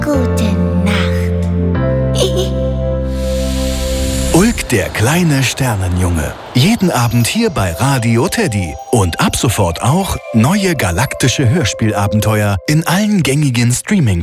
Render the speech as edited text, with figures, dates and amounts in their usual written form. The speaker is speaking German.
Gute Nacht. Ulk, der kleine Sternenjunge. Jeden Abend hier bei Radio Teddy. Und ab sofort auch neue galaktische Hörspielabenteuer in allen gängigen Streaming